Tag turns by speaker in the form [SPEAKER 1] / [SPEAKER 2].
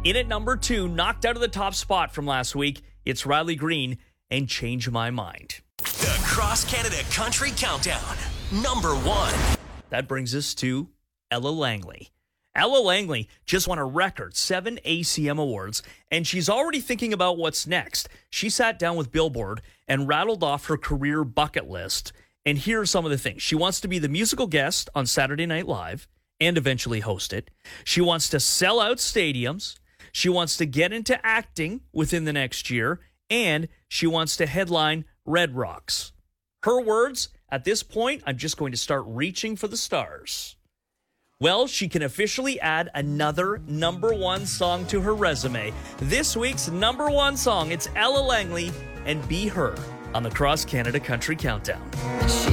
[SPEAKER 1] In at number 2, knocked out of the top spot from last week, it's Riley Green and Change My Mind.
[SPEAKER 2] The Cross Canada Country Countdown, number 1.
[SPEAKER 1] That brings us to Ella Langley. Ella Langley just won a record 7 ACM awards, and she's already thinking about what's next. She sat down with Billboard and rattled off her career bucket list. And here are some of the things. She wants to be the musical guest on Saturday Night Live and eventually host it. She wants to sell out stadiums. She wants to get into acting within the next year. And she wants to headline Red Rocks. Her words, at this point, I'm just going to start reaching for the stars. Well, she can officially add another number 1 song to her resume. This week's number 1 song, it's Ella Langley and Be Her on the Cross Canada Country Countdown.